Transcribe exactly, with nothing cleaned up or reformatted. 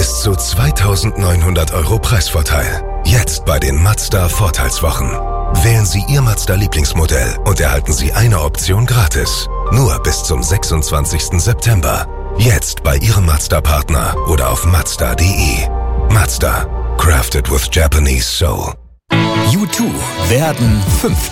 Bis zu zweitausendneunhundert Euro Preisvorteil. Jetzt bei den Mazda Vorteilswochen. Wählen Sie Ihr Mazda-Lieblingsmodell und erhalten Sie eine Option gratis. Nur bis zum sechsundzwanzigsten September. Jetzt bei Ihrem Mazda-Partner oder auf mazda punkt de. Mazda. Crafted with Japanese soul. U zwei werden fünfzig.